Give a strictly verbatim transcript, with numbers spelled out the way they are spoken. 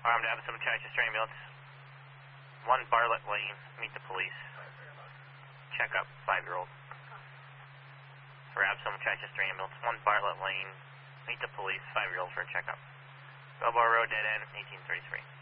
Armed Addison Manchester ambulance. One Bartlett Lane, meet the police. Check up, five-year-old. For Addison Manchester ambulance. One Bartlett Lane, meet the police, five-year-old for a checkup. Balboa Road, dead end, eighteen thirty-three.